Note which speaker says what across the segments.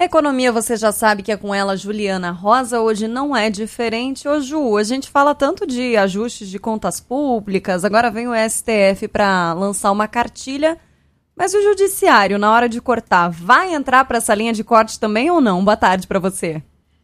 Speaker 1: Economia, você já sabe que é com ela, Juliana Rosa. Hoje não é diferente. Ô Ju, a gente fala tanto de ajustes de contas públicas, agora vem o STF para lançar uma cartilha, mas o judiciário, na hora de cortar, vai entrar para essa linha de corte também ou não? Boa tarde para você.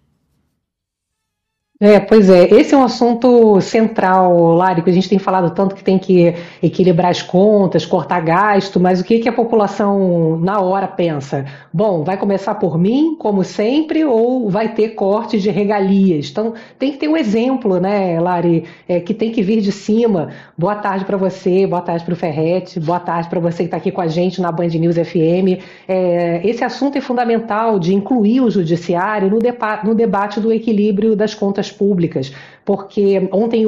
Speaker 2: Pois é, esse é um assunto central, Lari, que a gente tem falado tanto que tem que equilibrar as contas, cortar gasto, mas o que que a população na hora pensa? Bom, vai começar por mim, como sempre, ou vai ter corte de regalias? Então, tem que ter um exemplo, né, Lari, que tem que vir de cima. Boa tarde para você, boa tarde para o Ferretti, boa tarde para você que está aqui com a gente na Band News FM. Esse assunto é fundamental de incluir o judiciário no debate do equilíbrio das contas públicas, porque ontem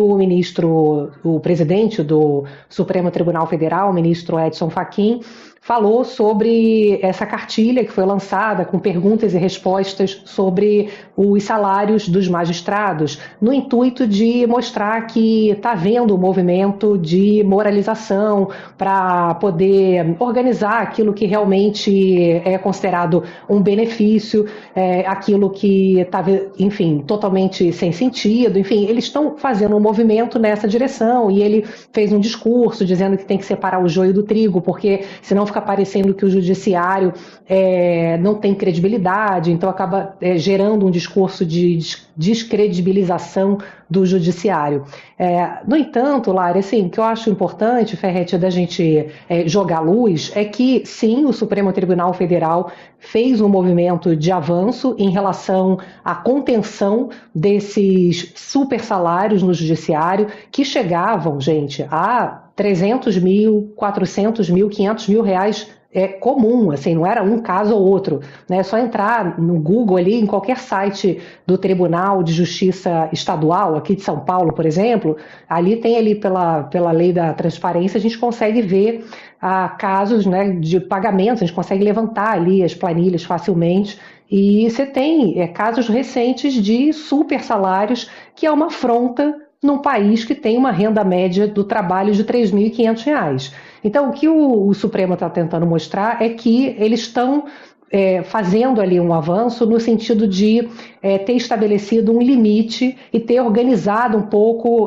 Speaker 2: o presidente do Supremo Tribunal Federal, o ministro Edson Fachin, falou sobre essa cartilha que foi lançada com perguntas e respostas sobre os salários dos magistrados, no intuito de mostrar que está havendo um movimento de moralização para poder organizar aquilo que realmente é considerado um benefício, aquilo que estava, enfim, totalmente sem sentido. Enfim, eles estão fazendo um movimento nessa direção e ele fez um discurso dizendo que tem que separar o joio do trigo, porque senão fica parecendo que o judiciário não tem credibilidade, então acaba gerando um discurso de descredibilização do judiciário. No entanto, Lara, assim, o que eu acho importante, Ferretti, da gente jogar luz, é que sim, o Supremo Tribunal Federal fez um movimento de avanço em relação à contenção desses super salários no judiciário, que chegavam, gente, a 300 mil, 400 mil, 500 mil reais comum, assim, não era um caso ou outro, né? É só entrar no Google ali, em qualquer site do Tribunal de Justiça Estadual, aqui de São Paulo, por exemplo, ali tem ali pela lei da transparência, a gente consegue ver casos, né, de pagamentos, a gente consegue levantar ali as planilhas facilmente, e você tem casos recentes de super salários, que é uma afronta num país que tem uma renda média do trabalho de R$ 3.500. Então, o que o Supremo está tentando mostrar é que eles estão fazendo ali um avanço no sentido de ter estabelecido um limite e ter organizado um pouco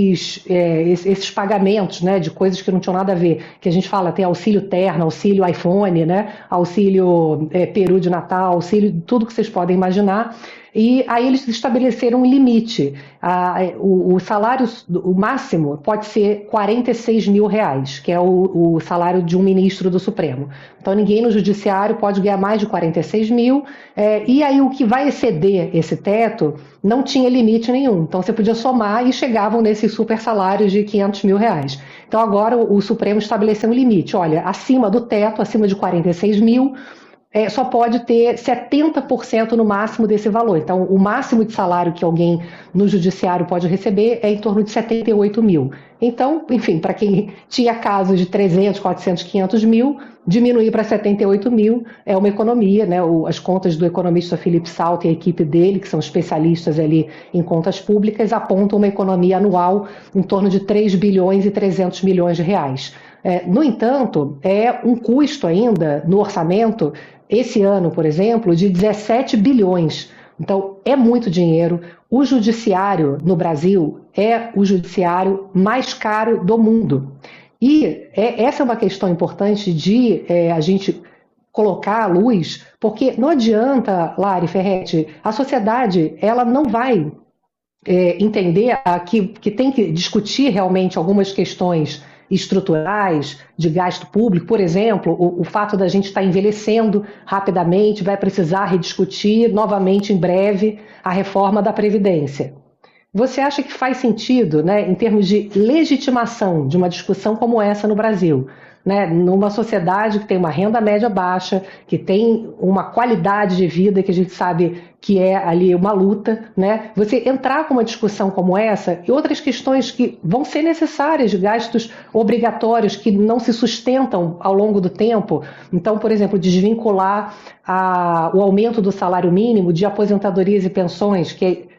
Speaker 2: esses pagamentos, né, de coisas que não tinham nada a ver, que a gente fala, tem auxílio terno, auxílio iPhone, né, auxílio peru de Natal, auxílio, tudo que vocês podem imaginar. E aí eles estabeleceram um limite. O salário, o máximo, pode ser R$ 46 mil, que é o salário de um ministro do Supremo. Então ninguém no judiciário pode ganhar mais de 46 mil, e aí o que vai exceder esse teto não tinha limite nenhum. Então você podia somar e chegavam nesses super salários de 500 mil reais. Então agora o Supremo estabeleceu um limite. Olha, acima do teto, acima de 46 mil, só pode ter 70% no máximo desse valor. Então, o máximo de salário que alguém no judiciário pode receber é em torno de 78 mil. Então, enfim, para quem tinha casos de 300, 400, 500 mil, diminuir para 78 mil é uma economia, né? As contas do economista Felipe Salto e a equipe dele, que são especialistas ali em contas públicas, apontam uma economia anual em torno de 3 bilhões e 300 milhões de reais. No entanto, é um custo ainda no orçamento, esse ano, por exemplo, de 17 bilhões. Então, é muito dinheiro. O judiciário no Brasil é o judiciário mais caro do mundo. E essa é uma questão importante de a gente colocar à luz, porque não adianta, Lari Ferretti, a sociedade ela não vai entender que tem que discutir realmente algumas questões estruturais, de gasto público, por exemplo, o fato da gente estar envelhecendo rapidamente, vai precisar rediscutir novamente em breve a reforma da Previdência. Você acha que faz sentido, né, em termos de legitimação de uma discussão como essa no Brasil, né, numa sociedade que tem uma renda média baixa, que tem uma qualidade de vida que a gente sabe que é ali uma luta, né? Você entrar com uma discussão como essa e outras questões que vão ser necessárias, de gastos obrigatórios que não se sustentam ao longo do tempo. Então, por exemplo, desvincular o aumento do salário mínimo de aposentadorias e pensões, que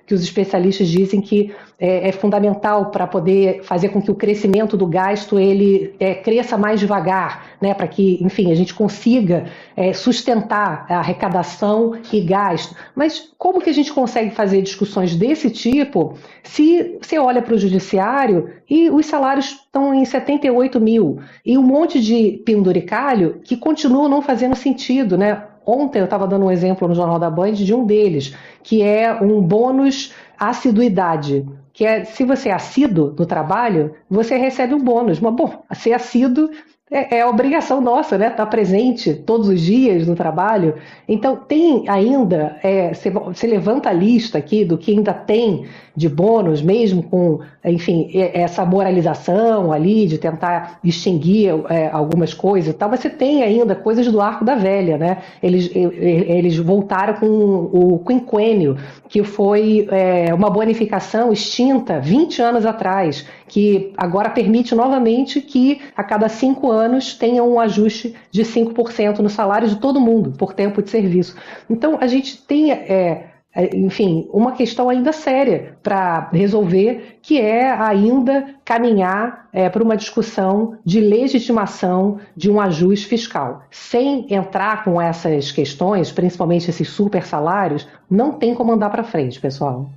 Speaker 2: que os especialistas dizem que é fundamental para poder fazer com que o crescimento do gasto ele cresça mais devagar, né, para que, enfim, a gente consiga sustentar a arrecadação e gasto. Mas como que a gente consegue fazer discussões desse tipo se você olha para o judiciário e os salários estão em 78 mil e um monte de penduricalho que continuam não fazendo sentido, né? Ontem eu estava dando um exemplo no Jornal da Band de um deles, que é um bônus assiduidade, que é, se você é assíduo no trabalho, você recebe um bônus. Mas, bom, ser assíduo é obrigação nossa, né? Estar presente todos os dias no trabalho. Então, tem ainda, você levanta a lista aqui do que ainda tem de bônus, mesmo com, enfim, essa moralização ali, de tentar extinguir algumas coisas e tal, mas você tem ainda coisas do arco da velha, né? Eles voltaram com o quinquênio, que foi uma bonificação extinta 20 anos atrás, que agora permite novamente que a cada 5 anos tenha um ajuste de 5% no salário de todo mundo, por tempo de serviço. Então, a gente tem, enfim, uma questão ainda séria para resolver, que é ainda caminhar para uma discussão de legitimação de um ajuste fiscal. Sem entrar com essas questões, principalmente esses super salários, não tem como andar para frente, pessoal.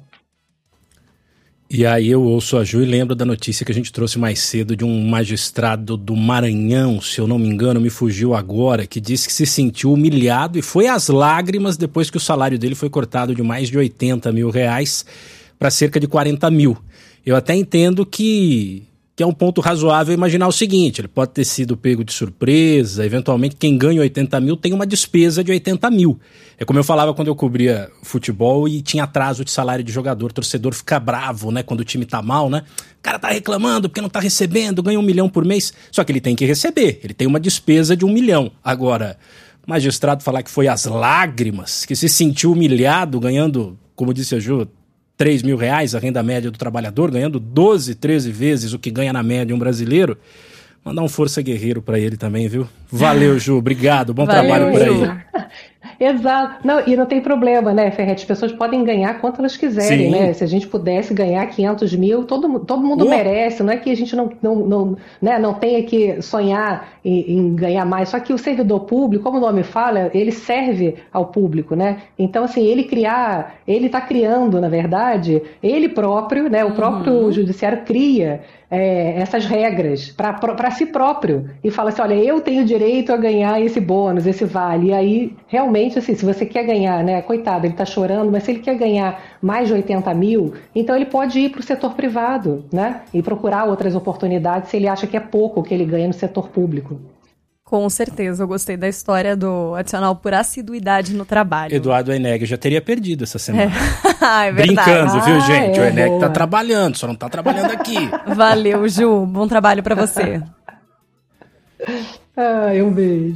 Speaker 3: E aí eu ouço a Ju e lembro da notícia que a gente trouxe mais cedo de um magistrado do Maranhão, se eu não me engano, me fugiu agora, que disse que se sentiu humilhado e foi às lágrimas depois que o salário dele foi cortado de mais de 80 mil reais para cerca de 40 mil. Eu até entendo que é um ponto razoável imaginar o seguinte: ele pode ter sido pego de surpresa, eventualmente quem ganha 80 mil tem uma despesa de 80 mil. É como eu falava quando eu cobria futebol e tinha atraso de salário de jogador, o torcedor fica bravo, né, quando o time tá mal, né? O cara tá reclamando porque não tá recebendo, ganha 1 milhão por mês, só que ele tem que receber, ele tem uma despesa de 1 milhão. Agora, o magistrado falar que foi às lágrimas, que se sentiu humilhado ganhando, como disse a Ju, 3 mil reais, a renda média do trabalhador, ganhando 12, 13 vezes o que ganha na média um brasileiro. Mandar um força guerreiro para ele também, viu? Valeu, Ju, obrigado, bom trabalho por aí.
Speaker 2: Exato. Não, e não tem problema, né, Ferretti? As pessoas podem ganhar quanto elas quiserem, né? Se a gente pudesse ganhar 500 mil, todo mundo merece. Não é que a gente não tenha que sonhar em ganhar mais. Só que o servidor público, como o nome fala, ele serve ao público, né? Então, assim, ele está criando, na verdade, ele próprio, né? O próprio judiciário cria essas regras para si próprio e fala assim, olha, eu tenho direito a ganhar esse bônus, esse vale. E aí, realmente, assim, se você quer ganhar, né, coitado, ele está chorando, mas se ele quer ganhar mais de 80 mil, então ele pode ir para o setor privado, né, e procurar outras oportunidades se ele acha que é pouco o que ele ganha no setor público.
Speaker 1: Com certeza, eu gostei da história do adicional por assiduidade no trabalho.
Speaker 3: Eduardo Eneg já teria perdido essa semana.
Speaker 1: É verdade.
Speaker 3: Brincando, viu, gente? O Eneg tá trabalhando, só não tá trabalhando aqui.
Speaker 1: Valeu, Ju. Bom trabalho pra você.
Speaker 2: Um beijo.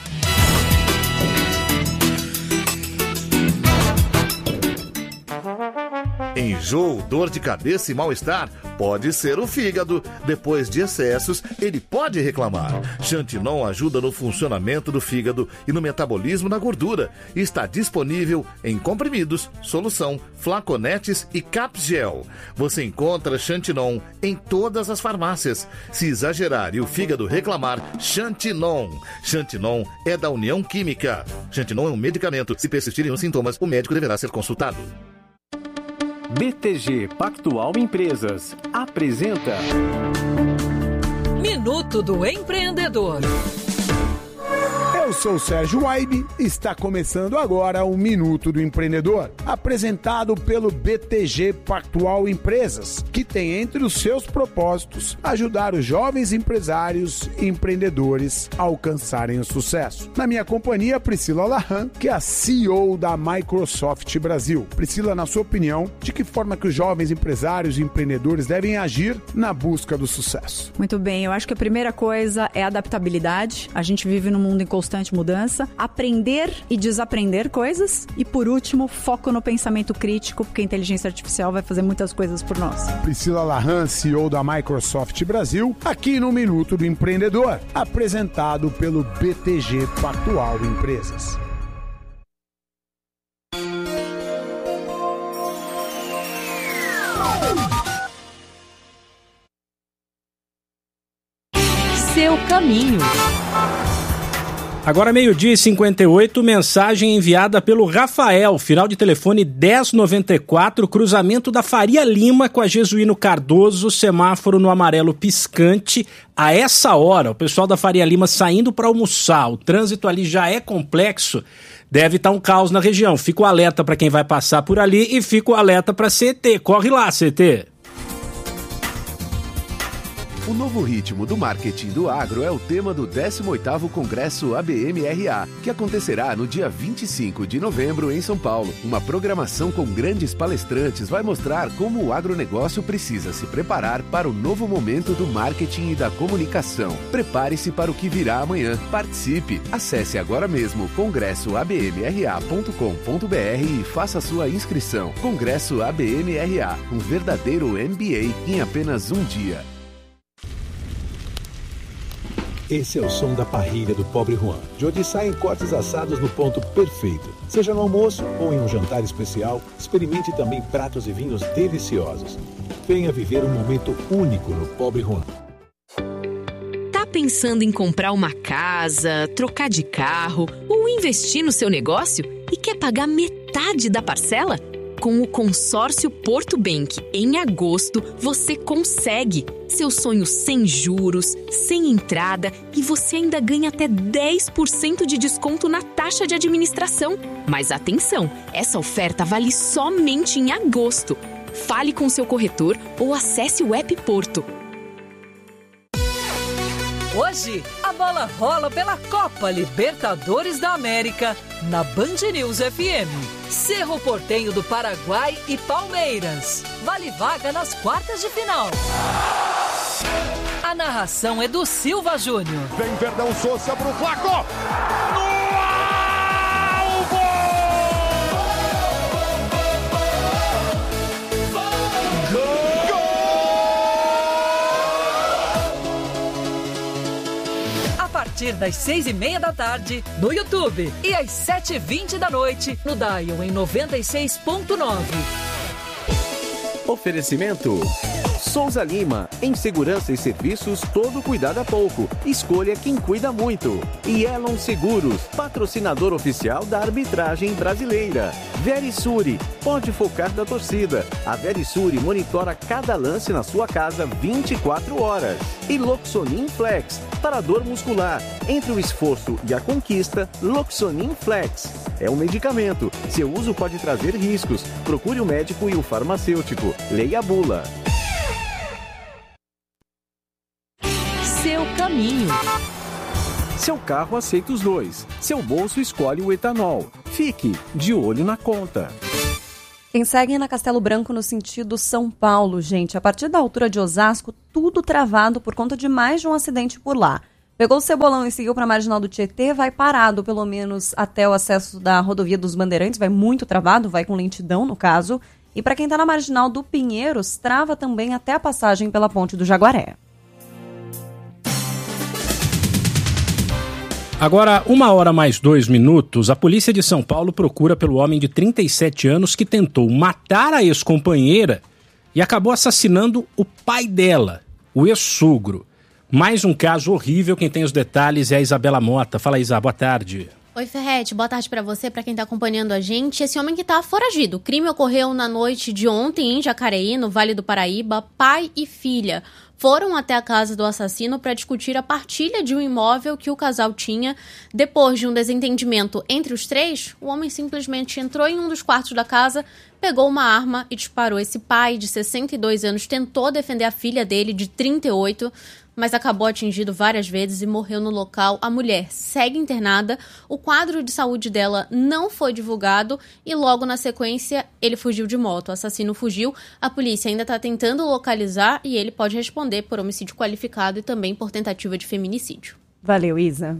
Speaker 4: Enjoo, dor de cabeça e mal-estar? Pode ser o fígado. Depois de excessos, ele pode reclamar. Xantinon ajuda no funcionamento do fígado e no metabolismo da gordura. Está disponível em comprimidos, solução, flaconetes e capgel. Você encontra Xantinon em todas as farmácias. Se exagerar e o fígado reclamar, Xantinon. Xantinon é da União Química. Xantinon é um medicamento. Se persistirem os sintomas, o médico deverá ser consultado.
Speaker 5: BTG Pactual Empresas apresenta
Speaker 6: Minuto do Empreendedor.
Speaker 7: Eu sou o Sérgio Waibe e está começando agora o Minuto do Empreendedor, apresentado pelo BTG Pactual Empresas, que tem entre os seus propósitos ajudar os jovens empresários e empreendedores a alcançarem o sucesso. Na minha companhia, Priscila Lahan, que é a CEO da Microsoft Brasil. Priscila, na sua opinião, de que forma que os jovens empresários e empreendedores devem agir na busca do sucesso?
Speaker 8: Muito bem, eu acho que a primeira coisa é adaptabilidade. A gente vive num mundo em constante mudança, aprender e desaprender coisas e, por último, foco no pensamento crítico, porque a inteligência artificial vai fazer muitas coisas por nós.
Speaker 7: Priscila Lahan, CEO da Microsoft Brasil, aqui no Minuto do Empreendedor, apresentado pelo BTG Pactual Empresas.
Speaker 6: Seu caminho.
Speaker 3: Agora 12h58, mensagem enviada pelo Rafael, final de telefone 1094, cruzamento da Faria Lima com a Jesuíno Cardoso, semáforo no amarelo piscante. A essa hora, o pessoal da Faria Lima saindo para almoçar, o trânsito ali já é complexo, deve estar um caos na região. Fico alerta para quem vai passar por ali e fico alerta para CT. Corre lá, CT!
Speaker 9: O novo ritmo do marketing do agro é o tema do 18º Congresso ABM-RA, que acontecerá no dia 25 de novembro em São Paulo. Uma programação com grandes palestrantes vai mostrar como o agronegócio precisa se preparar para o novo momento do marketing e da comunicação. Prepare-se para o que virá amanhã. Participe! Acesse agora mesmo congressoabmra.com.br e faça sua inscrição. Congresso ABM-RA, um verdadeiro MBA em apenas um dia.
Speaker 10: Esse é o som da parrilha do Pobre Juan, de onde saem cortes assados no ponto perfeito. Seja no almoço ou em um jantar especial, experimente também pratos e vinhos deliciosos. Venha viver um momento único no Pobre Juan.
Speaker 11: Tá pensando em comprar uma casa, trocar de carro ou investir no seu negócio e quer pagar metade da parcela? Com o consórcio Porto Bank, em agosto, você consegue. Seu sonho sem juros, sem entrada e você ainda ganha até 10% de desconto na taxa de administração. Mas atenção, essa oferta vale somente em agosto. Fale com seu corretor ou acesse o app Porto.
Speaker 6: Hoje, a bola rola pela Copa Libertadores da América na Band News FM. Cerro Porteño do Paraguai e Palmeiras. Vale vaga nas quartas de final. A narração é do Silva Júnior.
Speaker 12: Vem Verdão Souza pro Flaco.
Speaker 6: A partir das 6h30 da tarde, no YouTube. E às 7h20 da noite, no Dial em 96.9.
Speaker 5: Oferecimento Souza Lima, em segurança e serviços, todo cuidado é pouco. Escolha quem cuida muito. E Elon Seguros, patrocinador oficial da arbitragem brasileira. Verisure, pode focar da torcida. A Verisure monitora cada lance na sua casa 24 horas. E Loxonin Flex, para dor muscular. Entre o esforço e a conquista, Loxonin Flex. É um medicamento. Seu uso pode trazer riscos. Procure o médico e o farmacêutico. Leia a bula.
Speaker 6: Seu caminho.
Speaker 5: Seu carro aceita os dois. Seu bolso escolhe o etanol. Fique de olho na conta.
Speaker 1: Quem segue na Castelo Branco no sentido São Paulo, gente, a partir da altura de Osasco, tudo travado por conta de mais de um acidente por lá. Pegou o Cebolão e seguiu para a Marginal do Tietê, vai parado pelo menos até o acesso da rodovia dos Bandeirantes, vai muito travado, vai com lentidão no caso. E para quem está na Marginal do Pinheiros, trava também até a passagem pela Ponte do Jaguaré.
Speaker 3: Agora, 1h mais 2 minutos, a polícia de São Paulo procura pelo homem de 37 anos que tentou matar a ex-companheira e acabou assassinando o pai dela, o ex-sogro. Mais um caso horrível, quem tem os detalhes é a Isabela Mota. Fala, Isa, boa tarde.
Speaker 13: Oi, Ferretti, boa tarde pra você, pra quem tá acompanhando a gente. Esse homem que tá foragido. O crime ocorreu na noite de ontem em Jacareí, no Vale do Paraíba. Pai e filha foram até a casa do assassino para discutir a partilha de um imóvel que o casal tinha. Depois de um desentendimento entre os três, o homem simplesmente entrou em um dos quartos da casa, pegou uma arma e disparou. Esse pai de 62 anos tentou defender a filha dele, de 38, mas acabou atingido várias vezes e morreu no local. A mulher segue internada, o quadro de saúde dela não foi divulgado e logo na sequência ele fugiu de moto. O assassino fugiu, a polícia ainda está tentando localizar e ele pode responder por homicídio qualificado e também por tentativa de feminicídio.
Speaker 1: Valeu, Isa.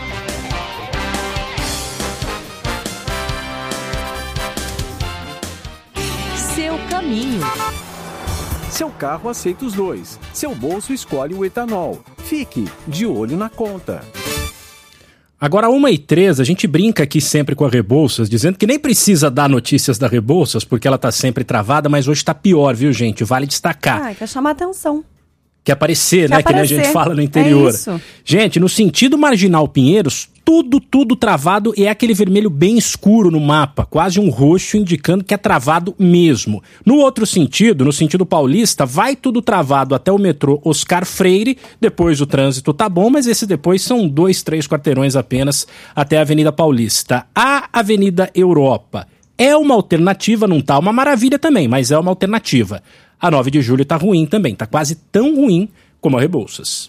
Speaker 6: Seu caminho.
Speaker 5: Seu carro aceita os dois. Seu bolso escolhe o etanol. Fique de olho na conta.
Speaker 3: Agora, 1h03, a gente brinca aqui sempre com a Rebouças, dizendo que nem precisa dar notícias da Rebouças, porque ela tá sempre travada, mas hoje tá pior, viu, gente? Vale destacar.
Speaker 1: Quer chamar atenção.
Speaker 3: Quer aparecer, né? Que nem a gente fala no interior.
Speaker 1: É isso.
Speaker 3: Gente, no sentido Marginal Pinheiros, tudo travado e é aquele vermelho bem escuro no mapa, quase um roxo indicando que é travado mesmo. No outro sentido, no sentido paulista, vai tudo travado até o metrô Oscar Freire, depois o trânsito tá bom, mas esse depois são 2-3 quarteirões apenas até a Avenida Paulista. A Avenida Europa é uma alternativa, não tá uma maravilha também, mas é uma alternativa. A 9 de julho tá ruim também, tá quase tão ruim como a Rebouças.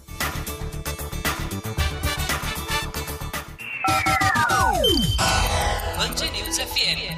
Speaker 6: Band News FM.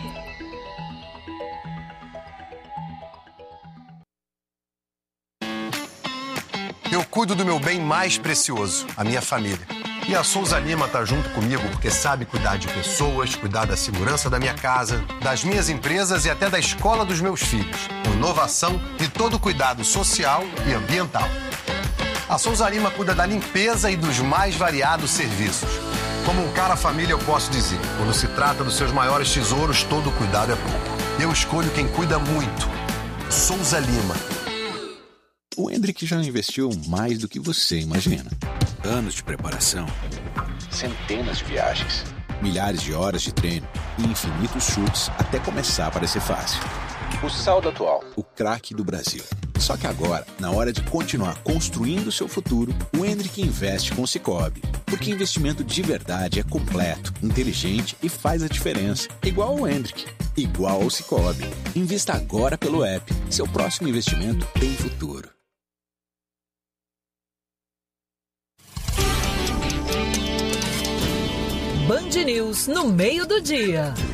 Speaker 14: Eu cuido do meu bem mais precioso, a minha família. E a Souza Lima tá junto comigo porque sabe cuidar de pessoas, cuidar da segurança da minha casa, das minhas empresas e até da escola dos meus filhos. Inovação e todo cuidado social e ambiental. A Souza Lima cuida da limpeza e dos mais variados serviços. Como um cara família, eu posso dizer, quando se trata dos seus maiores tesouros, todo cuidado é pouco. Eu escolho quem cuida muito. Souza Lima.
Speaker 10: O Hendrick já investiu mais do que você imagina. Anos de preparação, centenas de viagens, milhares de horas de treino e infinitos chutes até começar a parecer fácil. O saldo atual, o craque do Brasil. Só que agora, na hora de continuar construindo seu futuro, o Hendrick investe com o Sicoob. Porque investimento de verdade é completo, inteligente e faz a diferença. Igual o Hendrick, igual ao Sicoob. Invista agora pelo app. Seu próximo investimento tem futuro.
Speaker 6: Band News no meio do dia.